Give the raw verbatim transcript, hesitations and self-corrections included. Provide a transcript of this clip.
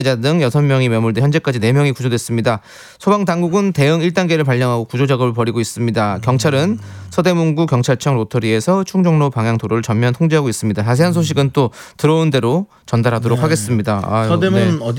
자 등 여섯 명이 매몰돼 현재까지 네 명이 구조됐습니다. 소방당국은 대응 일 단계를 발령하고 구조 작업을 벌이고 있습니다. 경찰은 서대문구 경찰청 로터리에서 충정로 방향 도로를 전면 통제하고 있습니다. 자세한 소식은 또 들어온 대로 전달하도록 네. 하겠습니다. 아유, 서대문 네. 어디